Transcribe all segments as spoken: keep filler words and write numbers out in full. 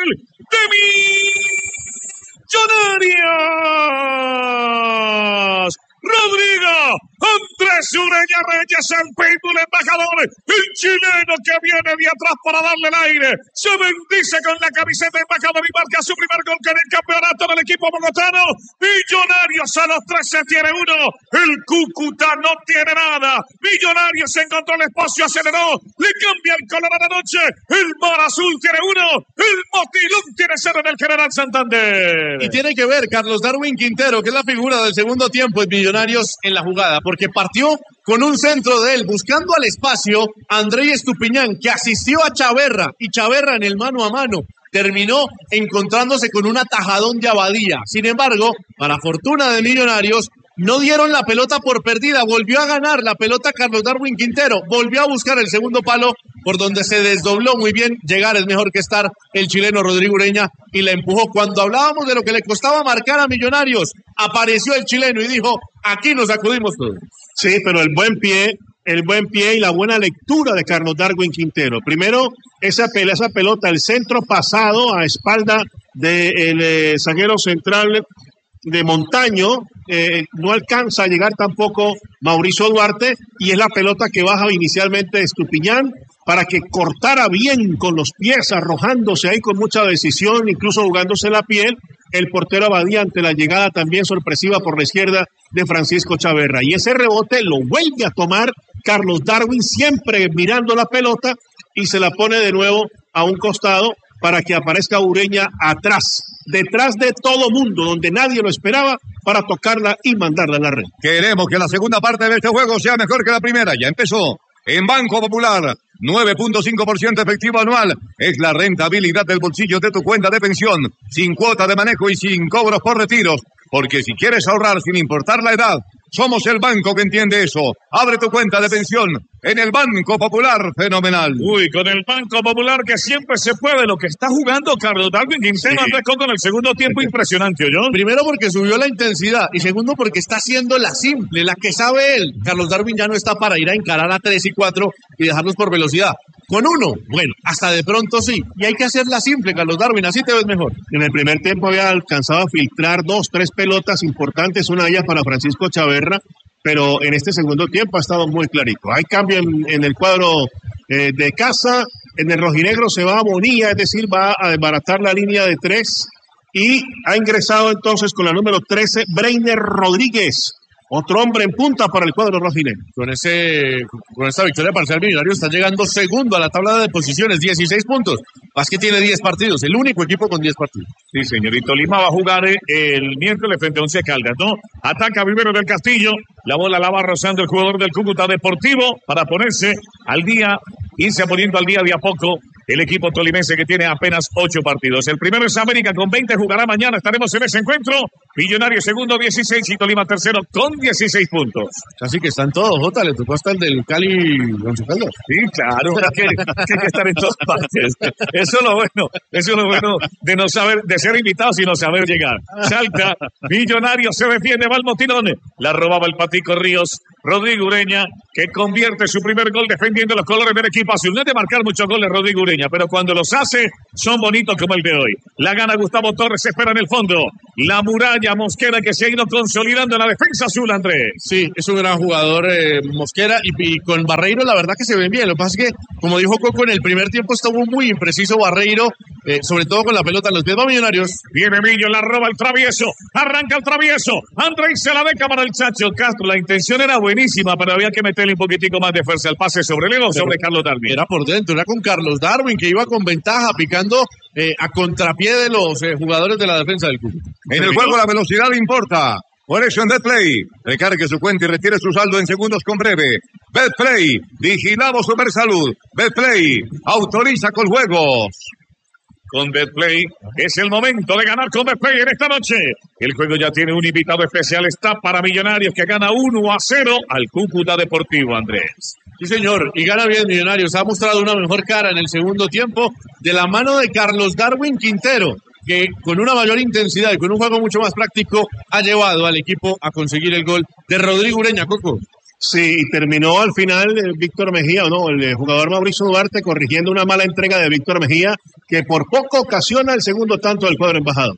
de Millonarios. Rodrigo Andrés Ureña Reyes, el pitbull embajador, el chileno que viene de atrás para darle el aire, se bendice con la camiseta embajador y marca su primer gol con el campeonato del equipo bogotano. Millonarios a los trece tiene uno, el Cúcuta no tiene nada. Millonarios encontró el espacio, aceleró, le cambia el color a la noche. El mar azul tiene uno, el Motilón tiene cero en el General Santander. Y tiene que ver Carlos Darwin Quintero, que es la figura del segundo tiempo en Millonarios en la jugada, porque partió con un centro de él, buscando al espacio André Estupiñán, que asistió a Chaverra, y Chaverra en el mano a mano terminó encontrándose con un atajadón de Abadía. Sin embargo, para fortuna de Millonarios, no dieron la pelota por perdida, volvió a ganar la pelota Carlos Darwin Quintero, volvió a buscar el segundo palo por donde se desdobló muy bien. Llegar es mejor que estar el chileno Rodrigo Ureña y la empujó. Cuando hablábamos de lo que le costaba marcar a Millonarios, apareció el chileno y dijo, aquí nos sacudimos todos. Sí, pero el buen pie, el buen pie y la buena lectura de Carlos Darwin Quintero. Primero, esa, pelea, esa pelota, el centro pasado a espalda del eh, zaguero central de Montaño, eh, no alcanza a llegar tampoco Mauricio Duarte, y es la pelota que baja inicialmente de Estupiñán para que cortara bien con los pies, arrojándose ahí con mucha decisión, incluso jugándose la piel, el portero Abadía ante la llegada también sorpresiva por la izquierda de Francisco Chaverra. Y ese rebote lo vuelve a tomar Carlos Darwin, siempre mirando la pelota, y se la pone de nuevo a un costado para que aparezca Ureña atrás, detrás de todo mundo, donde nadie lo esperaba, para tocarla y mandarla a la red. Queremos que la segunda parte de este juego sea mejor que la primera. Ya empezó. En Banco Popular, nueve punto cinco por ciento efectivo anual. Es la rentabilidad del bolsillo de tu cuenta de pensión, sin cuota de manejo y sin cobros por retiros. Porque si quieres ahorrar sin importar la edad, somos el banco que entiende eso. Abre tu cuenta de pensión en el Banco Popular. Fenomenal. Uy, con el Banco Popular que siempre se puede. Lo que está jugando Carlos Darwin Quintero sí. Con el segundo tiempo impresionante, ¿oyó? Primero porque subió la intensidad y segundo porque está haciendo la simple, la que sabe él. Carlos Darwin ya no está para ir a encarar a tres y cuatro y dejarlos por velocidad. Con uno, bueno, hasta de pronto sí. Y hay que hacer la simple, Carlos Darwin, así te ves mejor. En el primer tiempo había alcanzado a filtrar dos, tres pelotas importantes, una de ellas para Francisco Chaverra, pero en este segundo tiempo ha estado muy clarito. Hay cambio en, en el cuadro eh, de casa, en el rojinegro se va a Bonilla, es decir, va a desbaratar la línea de tres, y ha ingresado entonces con la número trece, Breiner Rodríguez. Otro hombre en punta para el cuadro rojinegro. Con ese, con esta victoria parcial, Millonario está llegando segundo a la tabla de posiciones, dieciséis puntos. Más que tiene diez partidos, el único equipo con diez partidos. Sí, señorito. Lima va a jugar el miércoles frente a Once Caldas, ¿no? Ataca Vivero del Castillo, la bola la va rozando el jugador del Cúcuta Deportivo para ponerse al día, irse poniendo al día de a poco el equipo tolimense que tiene apenas ocho partidos. El primero es América con veinte, jugará mañana, estaremos en ese encuentro. Millonario segundo, dieciséis, y Tolima tercero con dieciséis puntos. Así que están todos, Jota, le tocó hasta el del Cali Once Caldas. Sí, claro, que, que hay que estar en todas partes. Eso es lo bueno, eso es lo bueno de no saber, de ser invitado sino saber llegar. Salta, Millonario se defiende, va al motilón, la robaba el Patico Ríos, Rodrigo Ureña, que convierte su primer gol defendiendo los colores del equipo azul. No es de marcar muchos goles Rodrigo Ureña, pero cuando los hace, son bonitos como el de hoy. La gana Gustavo Torres, se espera en el fondo. La muralla Mosquera que se ha ido consolidando en la defensa azul, Andrés. Sí, es un gran jugador eh, Mosquera, y, y con Barreiro la verdad que se ven bien. Lo que pasa es que, como dijo Coco, en el primer tiempo estuvo muy impreciso Barreiro, eh, sobre todo con la pelota en los pies. Va Millonarios. Viene Millo, la roba el travieso, arranca el travieso, Andrés se la deja para el Chacho Castro. La intención era buenísima, pero había que meterle un poquitico más de fuerza al pase sobre Leo, sobre Carlos Darwin. Era por dentro, era con Carlos Darwin, que iba con ventaja, picando eh, a contrapié de los eh, jugadores de la defensa del club. En el juego la velocidad importa. Por eso en BetPlay, recargue su cuenta y retire su saldo en segundos con breve. BetPlay, vigilado Supersalud. BetPlay, autoriza con juegos. Con BetPlay es el momento de ganar con BetPlay en esta noche. El juego ya tiene un invitado especial, está para Millonarios, que gana uno a cero al Cúcuta Deportivo, Andrés. Sí, señor, y gana bien Millonarios. Ha mostrado una mejor cara en el segundo tiempo de la mano de Carlos Darwin Quintero, que con una mayor intensidad y con un juego mucho más práctico ha llevado al equipo a conseguir el gol de Rodrigo Ureña, Coco. Sí, y terminó al final eh, Víctor Mejía, o no, el eh, jugador Mauricio Duarte corrigiendo una mala entrega de Víctor Mejía, que por poco ocasiona el segundo tanto del cuadro embajador.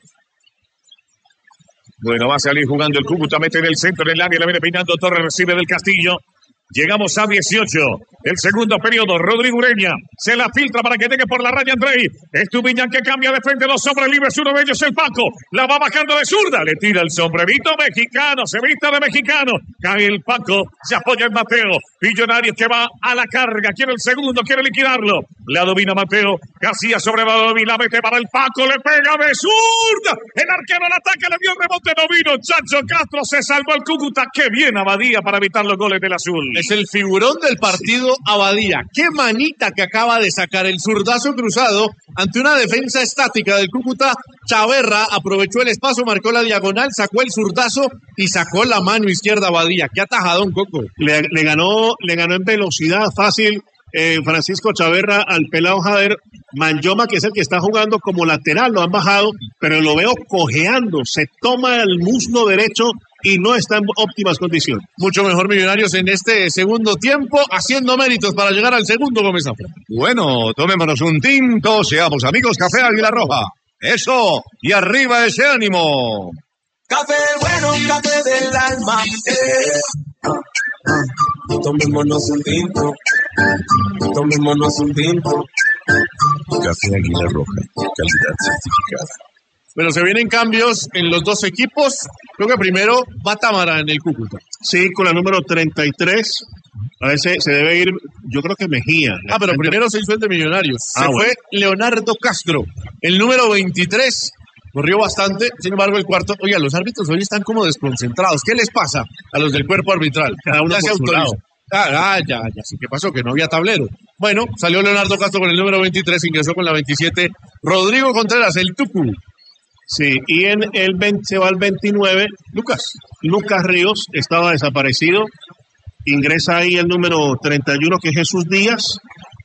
Bueno, va a salir jugando el Cúcuta, mete en el centro, en el área, le viene peinando Torres, recibe del Castillo. Llegamos a dieciocho, el segundo periodo, Rodrigo Ureña, se la filtra para que llegue por la raya Andrei, Estupiñán que cambia de frente, los hombres libres, uno de ellos el Paco, la va bajando de zurda, le tira el sombrerito mexicano, se vista de mexicano, cae el Paco, se apoya en Mateo, Millonarios que va a la carga, quiere el segundo, quiere liquidarlo, la domina Mateo, Casillas sobre Badoví, la mete para el Paco, le pega de zurda, el arquero al ataque, le dio el rebote, no vino, Chacho Castro, se salvó el Cúcuta, qué bien Abadía para evitar los goles del azul. Es el figurón del partido Abadía. Qué manita que acaba de sacar el zurdazo cruzado ante una defensa estática del Cúcuta. Chaverra aprovechó el espacio, marcó la diagonal, sacó el zurdazo y sacó la mano izquierda Abadía. Qué atajadón, Coco. Le, le ganó, le ganó en velocidad fácil eh, Francisco Chaverra al pelado Jader. Manyoma, que es el que está jugando como lateral, lo han bajado, pero lo veo cojeando, se toma el muslo derecho y no está en óptimas condiciones. Mucho mejor Millonarios en este segundo tiempo, haciendo méritos para llegar al segundo, Gómez Zafra. Bueno, tomémonos un tinto, seamos amigos, Café Águila Roja. Eso, y arriba ese ánimo. Café bueno, café del alma. Eh. Tomémonos un tinto, tomémonos un tinto. Café Águila Roja, calidad certificada. Pero se vienen cambios en los dos equipos. Creo que primero va Támara en el Cúcuta. Sí, con la número treinta y tres. A veces se debe ir, yo creo que Mejía. Ah, pero primero se hizo el de Millonarios. Ah, se bueno. fue Leonardo Castro, el número veintitrés. Corrió bastante, sin embargo el cuarto, oiga, los árbitros hoy están como desconcentrados. ¿Qué les pasa a los del cuerpo arbitral? Cada uno Ya se por su autorizó. lado. Ah, ah, ya, ya, sí, ¿qué pasó? Que no había tablero. Bueno, salió Leonardo Castro con el número veintitrés, ingresó con la veintisiete. Rodrigo Contreras, el Tucu. Sí, y en el veinte, se va al veintinueve, Lucas. Lucas Ríos estaba desaparecido. Ingresa ahí el número treinta y uno, que es Jesús Díaz.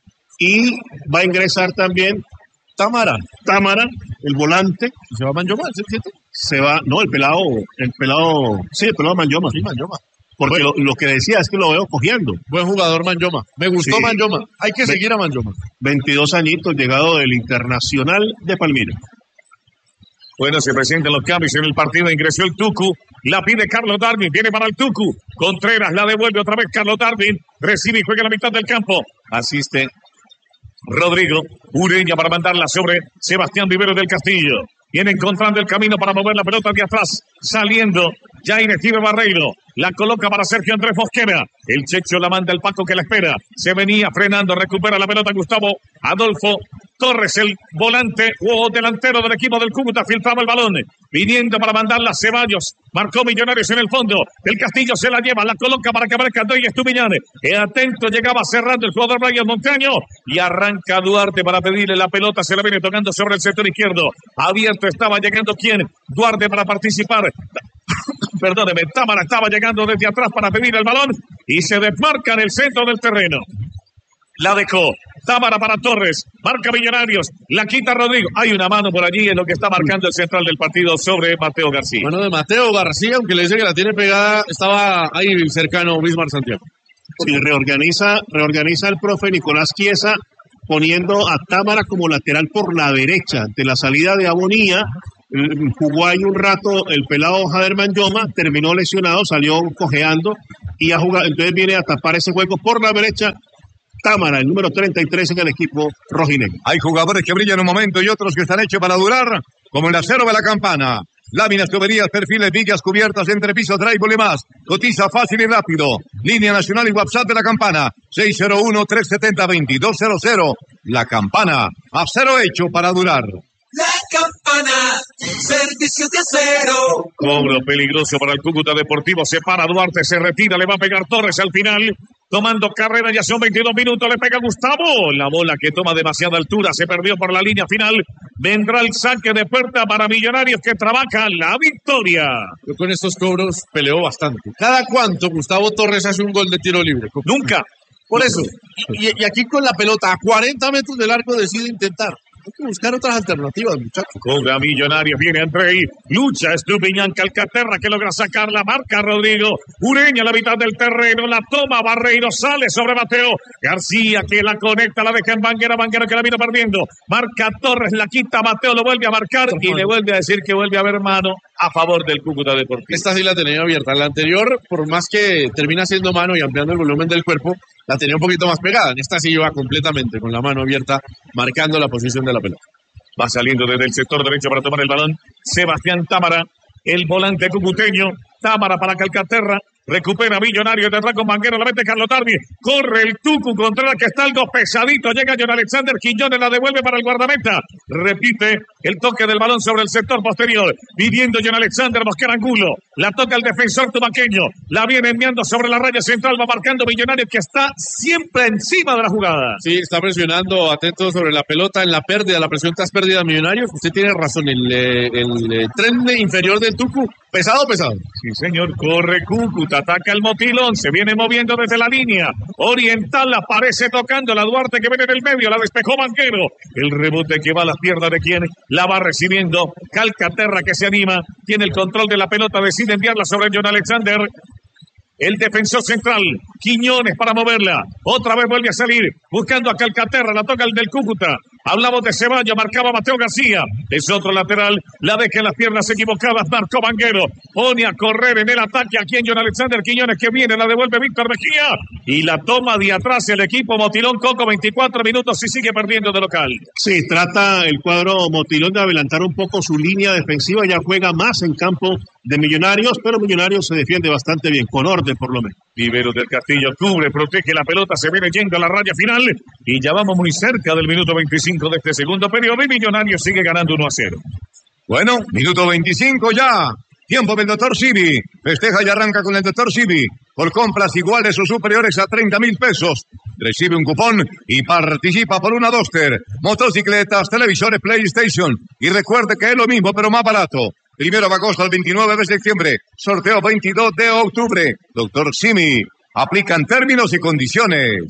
Y va a ingresar también Támara. Támara, el volante. Se va Manyoma, ¿sí? Se va, no, el pelado, el pelado, sí, el pelado Manyoma. Sí, Manyoma. Porque lo, lo que decía es que lo veo cojeando. Buen jugador Manyoma. Me gustó Sí. Manyoma. Hay que Ve- seguir a Manyoma. veintidós añitos, llegado del Internacional de Palmira. Bueno, se presentan los cambios en el partido. Ingresó el Tucu. La pide Carlos Darwin. Viene para el Tucu. Contreras la devuelve otra vez Carlos Darwin. Recibe y juega a la mitad del campo. Asiste Rodrigo Ureña para mandarla sobre Sebastián Vivero del Castillo. Viene encontrando el camino para mover la pelota de atrás. Saliendo Jair Steve Barreiro. La coloca para Sergio Andrés Mosquera. El Checho la manda el Paco que la espera. Se venía frenando. Recupera la pelota Gustavo Adolfo Torres, el volante o delantero del equipo del Cúcuta, filtraba el balón, viniendo para mandarla Ceballos, marcó Millonarios en el fondo, el Castillo se la lleva, la coloca para que aparezca Andrés Estupiñán, que atento llegaba cerrando el jugador Brian Montaño, y arranca Duarte para pedirle la pelota, se la viene tocando sobre el sector izquierdo, abierto estaba llegando ¿quién? Duarte para participar, perdóneme, Támara estaba llegando desde atrás para pedir el balón, y se desmarca en el centro del terreno. La dejó Támara para Torres, marca Millonarios, la quita Rodrigo. Hay una mano por allí en lo que está marcando el central del partido sobre Mateo García. Mano de Mateo García, aunque le dice que la tiene pegada, estaba ahí cercano Bismar Santiago. Sí, reorganiza, reorganiza el profe Nicolás Chiesa, poniendo a Támara como lateral por la derecha. De la salida de Abonía, eh, jugó ahí un rato el pelado Jader Manyoma, terminó lesionado, salió cojeando y a jugar, entonces viene a tapar ese hueco por la derecha. Támara, el número treinta y tres en el equipo rojinegro. Hay jugadores que brillan un momento y otros que están hechos para durar, como el acero de la campana. Láminas, tuberías, perfiles, vigas, cubiertas, entrepisos, drywall y más. Cotiza fácil y rápido. Línea nacional y WhatsApp de la campana. seis cero uno, tres siete cero, dos dos cero cero. La campana. Acero hecho para durar. La campana, servicio de acero. Cobro peligroso para el Cúcuta Deportivo. Se para Duarte, se retira, le va a pegar Torres al final. Tomando carrera, ya son veintidós minutos, le pega Gustavo. La bola que toma demasiada altura, se perdió por la línea final. Vendrá el saque de puerta para Millonarios que trabaja la victoria. Yo con estos cobros peleo bastante. ¿Cada cuánto Gustavo Torres hace un gol de tiro libre? Nunca. Por eso. Y, y aquí con la pelota a cuarenta metros del arco decide intentar. Hay que buscar otras alternativas, muchachos. Cobra Millonarios, viene Andrei, lucha Estupiñán, Calcaterra que logra sacar la marca Rodrigo, Ureña a la mitad del terreno, la toma Barreiro, sale sobre Mateo, García que la conecta, la deja en Banguera, Banguera que la vino perdiendo, marca Torres, la quita Mateo, lo vuelve a marcar y le vuelve a decir que vuelve a haber mano a favor del Cúcuta Deportivo. Esta sí la tenía abierta, la anterior, por más que termina siendo mano y ampliando el volumen del cuerpo, la tenía un poquito más pegada. En esta sí iba completamente con la mano abierta, marcando la posición de la pelota. Va saliendo desde el sector derecho para tomar el balón Sebastián Támara, el volante cucuteño. Támara para Calcaterra, recupera Millonario detrás con Banguero, la mete Carlos Darby, corre el Tucu Contreras que está algo pesadito, llega John Alexander Quiñones, la devuelve para el guardameta, repite el toque del balón sobre el sector posterior, pidiendo John Alexander Mosquera Angulo, la toca el defensor tumaqueño, la viene enviando sobre la raya central, va marcando Millonario que está siempre encima de la jugada. Sí, está presionando, atento sobre la pelota, en la pérdida, la presión tras pérdida Millonarios, usted tiene razón, el, el, el tren inferior del Tucu, pesado, pesado. Sí, señor, corre Cúcuta, ataca el Motilón, se viene moviendo desde la línea oriental, aparece tocando la Duarte que viene del medio, la despejó Banquero, el rebote que va a las piernas de quien la va recibiendo, Calcaterra que se anima, tiene el control de la pelota, decide enviarla sobre John Alexander. El defensor central, Quiñones para moverla. Otra vez vuelve a salir, buscando a Calcaterra, la toca el del Cúcuta. Hablamos de Ceballos, marcaba Mateo García. Es otro lateral, la deja en las piernas equivocadas, marcó Banguero. Pone a correr en el ataque aquí en John Alexander Quiñones que viene, la devuelve Víctor Mejía. Y la toma de atrás el equipo Motilón Coco, veinticuatro minutos y sigue perdiendo de local. Sí, trata el cuadro Motilón de adelantar un poco su línea defensiva, ya juega más en campo de Millonarios, pero Millonarios se defiende bastante bien, con orden por lo menos. Viveros del Castillo cubre, protege la pelota, se viene yendo a la raya final y ya vamos muy cerca del minuto veinticinco de este segundo periodo y Millonarios sigue ganando uno a cero. Bueno, minuto veinticinco ya. Tiempo del doctor Civi. Festeja y arranca con el doctor Civi. Por compras iguales o superiores a treinta mil pesos. Recibe un cupón y participa por una Duster, motocicletas, televisores, PlayStation. Y recuerde que es lo mismo, pero más barato. Primero de agosto al veintinueve de septiembre. Sorteo veintidós de octubre. Doctor Simi. Aplican términos y condiciones.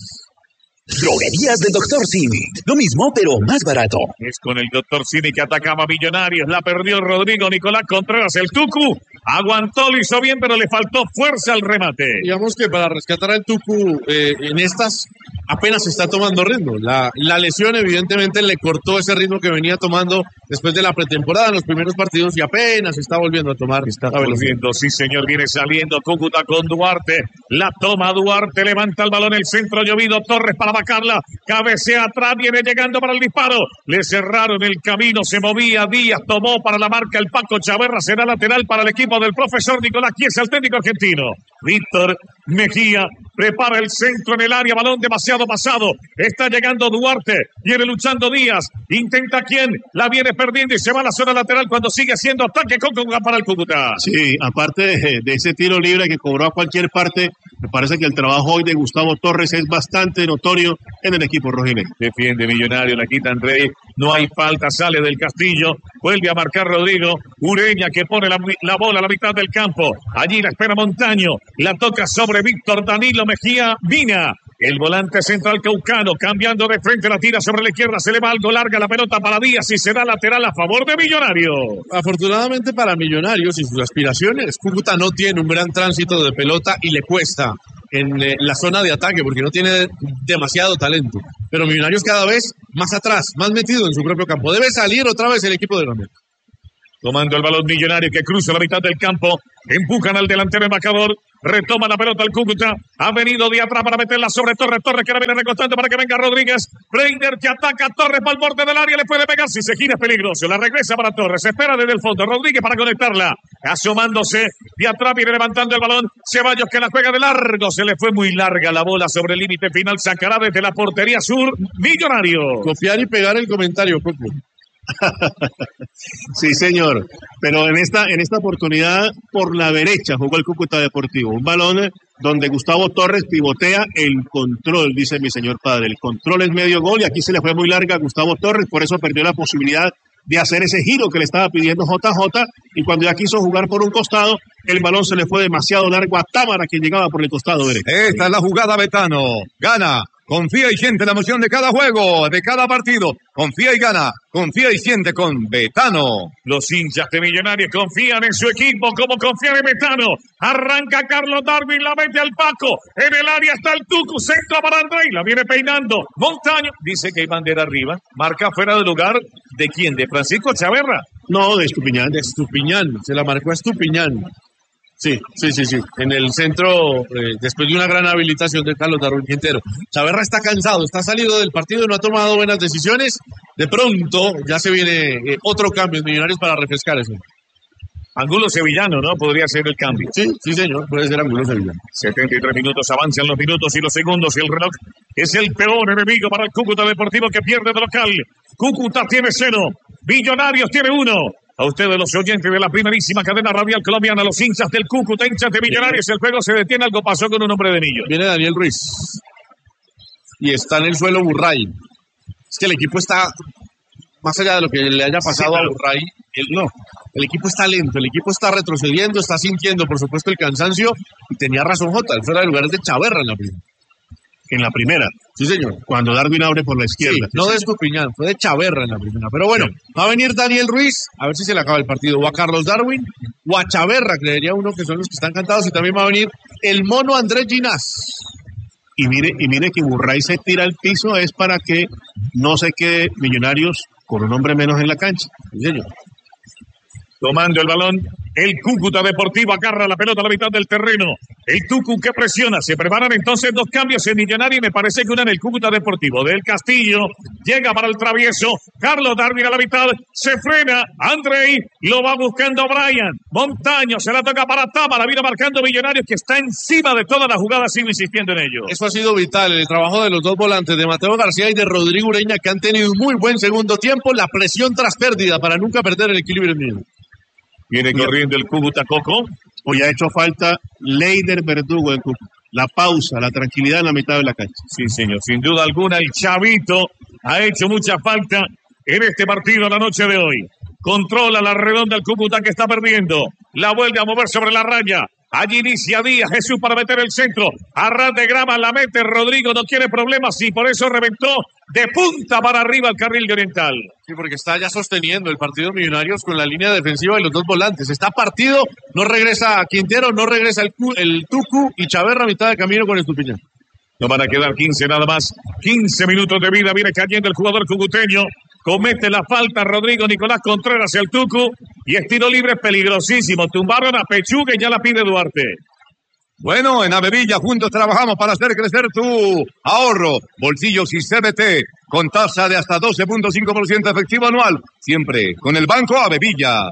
Droguerías del doctor Simi. Lo mismo, pero más barato. Es con el doctor Simi que atacaba a Millonarios. La perdió Rodrigo Nicolás Contreras. El Tucu aguantó, lo hizo bien, pero le faltó fuerza al remate. Digamos que para rescatar al Tucu eh, en estas apenas está tomando ritmo. La, la lesión evidentemente le cortó ese ritmo que venía tomando después de la pretemporada en los primeros partidos y apenas está volviendo a tomar. Está volviendo, sí señor, viene saliendo Cúcuta con Duarte. La toma Duarte, levanta el balón, el centro llovido, Torres para vacarla, cabecea atrás, viene llegando para el disparo. Le cerraron el camino, se movía Díaz, tomó para la marca el Paco Chaverra, será lateral para el equipo del profesor Nicolás Chiesa, el técnico argentino. Víctor Mejía prepara el centro en el área, balón demasiado pasado, está llegando Duarte, viene luchando Díaz, intenta quién, la viene perdiendo y se va a la zona lateral cuando sigue haciendo ataque con Cúcuta para el Cúcuta. Sí, aparte de, de ese tiro libre que cobró a cualquier parte, me parece que el trabajo hoy de Gustavo Torres es bastante notorio en el equipo rojinegro. Defiende Millonario, la quita André, no hay falta, sale del Castillo, vuelve a marcar Rodrigo, Ureña que pone la, la bola a la mitad del campo, allí la espera Montaño, la toca sobre Víctor Danilo Mejía Vina, el volante central caucano, cambiando de frente, la tira sobre la izquierda, se le va algo larga la pelota para Díaz y será lateral a favor de Millonario. Afortunadamente para Millonarios y sus aspiraciones, Cúcuta no tiene un gran tránsito de pelota y le cuesta en eh, la zona de ataque porque no tiene demasiado talento. Pero Millonarios cada vez más atrás, más metido en su propio campo. Debe salir otra vez el equipo de Ramírez. Tomando el balón Millonario que cruza la mitad del campo, empujan al delantero embajador, retoma la pelota al Cúcuta, ha venido de atrás para meterla sobre Torres, Torres que la viene recostando para que venga Rodríguez, Breiner que ataca a Torres para el borde del área, le puede pegar, si se gira es peligroso, la regresa para Torres, espera desde el fondo, Rodríguez para conectarla, asomándose, de atrás viene levantando el balón, Ceballos que la juega de largo, se le fue muy larga la bola sobre el límite final, sacará desde la portería sur, Millonario. Copiar y pegar el comentario, Coco. Sí, señor. Pero en esta, en esta oportunidad, por la derecha jugó el Cúcuta Deportivo. Un balón donde Gustavo Torres pivotea el control, dice mi señor padre. El control es medio gol y aquí se le fue muy larga a Gustavo Torres, por eso perdió la posibilidad de hacer ese giro que le estaba pidiendo J J, y cuando ya quiso jugar por un costado, el balón se le fue demasiado largo a Támara, que llegaba por el costado derecho. Esta es la jugada, Betano. Gana Confía y siente la emoción de cada juego, de cada partido. Confía y gana. Confía y siente con Betano. Los hinchas de Millonarios confían en su equipo como confían en Betano. Arranca Carlos Darwin, la mete al Paco. En el área está el Tucu, centro para Andrei, la viene peinando. Montaño dice que hay bandera arriba. Marca fuera de lugar. ¿De quién? ¿De Francisco Chaverra? No, de Estupiñán. De Estupiñán, se la marcó a Estupiñán. Sí, sí, sí, sí. En el centro, eh, después de una gran habilitación de Carlos Darwin Quintero. Chaverra está cansado, está salido del partido y no ha tomado buenas decisiones. De pronto ya se viene eh, otro cambio en Millonarios para refrescar eso. Angulo Sevillano, ¿no? Podría ser el cambio. Sí, sí, señor, puede ser Angulo Sevillano. setenta y tres minutos, avanzan los minutos y los segundos y el reloj es el peor enemigo para el Cúcuta Deportivo que pierde de local. Cúcuta tiene cero, Millonarios tiene uno. A ustedes los oyentes de la primerísima cadena radial colombiana, los hinchas del Cúcuta, hinchas de Millonarios, el juego se detiene, algo pasó con un hombre de Millo. Viene Daniel Ruiz y está en el suelo Burray. Es que el equipo está, más allá de lo que le haya pasado sí, a Burray, el, no, el equipo está lento, el equipo está retrocediendo, está sintiendo por supuesto el cansancio y tenía razón Jota, el fuera de lugar es de Chaverra en la primera. En la primera. Sí, señor. Cuando Darwin abre por la izquierda. Sí, no de Estupiñán, fue de Chaverra en la primera. Pero bueno, sí. Va a venir Daniel Ruiz, a ver si se le acaba el partido. O a Carlos Darwin, o a Chaverra, creería uno que son los que están cantados. Y también va a venir el mono Andrés Ginás. Y mire, y mire que Burray se tira al piso, es para que no se quede Millonarios con un hombre menos en la cancha. Sí, señor. Tomando el balón, el Cúcuta Deportivo agarra la pelota a la mitad del terreno. El Tucu que presiona. Se preparan entonces dos cambios en Millonario y me parece que una en el Cúcuta Deportivo. Del Castillo llega para el travieso. Carlos Darwin a la mitad. Se frena. Andrei lo va buscando Brian. Montaño se la toca para Tama. La viene marcando Millonarios que está encima de toda la jugada. Sigo insistiendo en ello. Eso ha sido vital. El trabajo de los dos volantes, de Mateo García y de Rodrigo Ureña, que han tenido un muy buen segundo tiempo. La presión tras pérdida para nunca perder el equilibrio mío. Viene corriendo el Cúcuta Coco. Hoy ha hecho falta Leider Verdugo del Cúcuta. La pausa, la tranquilidad en la mitad de la cancha. Sí, señor. Sin duda alguna, el Chavito ha hecho mucha falta en este partido la noche de hoy. Controla la redonda el Cúcuta que está perdiendo. La vuelve a mover sobre la raya. Allí inicia Díaz, Jesús para meter el centro. Arras de grama la mete Rodrigo, no quiere problemas y por eso reventó de punta para arriba el carril de Oriental. Sí, porque está ya sosteniendo el partido Millonarios con la línea defensiva y los dos volantes. Está partido, no regresa Quintero, no regresa el, el Tucu y Chaverra a mitad de camino con Estupiñán. No van a quedar quince nada más. quince minutos de vida, viene cayendo el jugador cucuteño. Comete la falta Rodrigo Nicolás Contreras el Tucu y es tiro libre peligrosísimo. Tumbaron a Pechuga y ya la pide Duarte. Bueno, en Avevilla juntos trabajamos para hacer crecer tu ahorro. Bolsillos y C B T con tasa de hasta doce punto cinco por ciento efectivo anual. Siempre con el Banco Avevilla.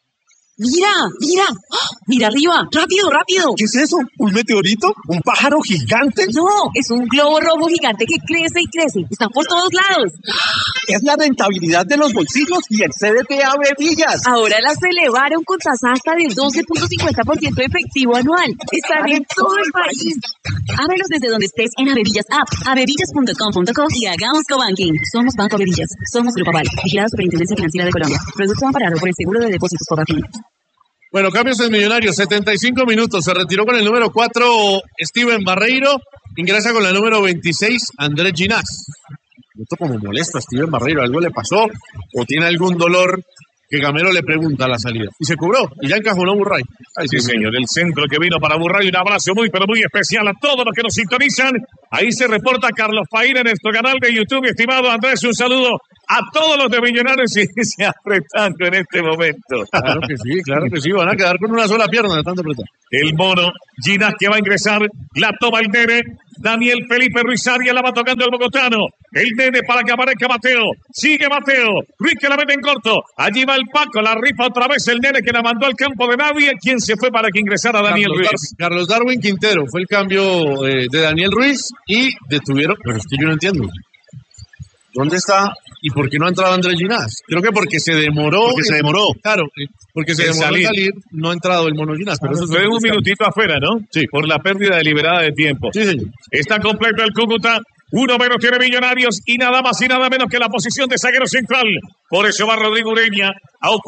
Mira, mira, ¡oh! Mira arriba, rápido, rápido. ¿Qué es eso? ¿Un meteorito? ¿Un pájaro gigante? No, es un globo rojo gigante que crece y crece. Está por todos lados. Es la rentabilidad de los bolsillos y el C D T Avevillas. Ahora las elevaron con tasa hasta de doce punto cincuenta por ciento efectivo anual. Están en todo el país. Ábrelos desde donde estés en Avevillas App, avevillas punto com punto co y hagamos cobanking. Somos Banco Avevillas. Somos Grupo Aval. Vigilado Superintendencia Financiera de Colombia. Producto amparado por el Seguro de Depósitos Cobafin. Bueno, cambios en Millonarios, setenta y cinco minutos, se retiró con el número cuatro Steven Barreiro, ingresa con la número veintiséis Andrés Ginás. Esto como molesta a Steven Barreiro, algo le pasó o tiene algún dolor que Gamero le pregunta a la salida. Y se cubrió, y ya encajonó Burray. Ay, sí, señor, el centro que vino para Burray, un abrazo muy, pero muy especial a todos los que nos sintonizan. Ahí se reporta Carlos Faín en nuestro canal de YouTube. Estimado Andrés, un saludo a todos los de Millonarios y se apretando en este momento. Claro que sí, claro que sí, van a quedar con una sola pierna de tanto apretar. El mono, Ginás que va a ingresar, la toma el nene, Daniel Felipe Ruiz Arias la va tocando el bogotano. El nene para que aparezca Mateo. Sigue Mateo. Ruiz que la mete en corto. Allí va el Paco. La rifa otra vez el nene que la mandó al campo de nadie. ¿Quién se fue para que ingresara Daniel Carlos Ruiz? Darwin, Carlos Darwin Quintero. Fue el cambio eh, de Daniel Ruiz y detuvieron. Pero es que yo no entiendo. ¿Dónde está? ¿Y por qué no ha entrado Andrés Ginás? Creo que porque se demoró. Porque se demoró. Claro, porque se En demoró salir. en salir. No ha entrado el mono Ginás. Pero eso Fue un minutito afuera, ¿no? Sí. Por la pérdida deliberada de tiempo. Sí, señor. Está completo el Cúcuta. Uno menos tiene Millonarios y nada más y nada menos que la posición de zaguero central. Por eso va Rodrigo Ureña a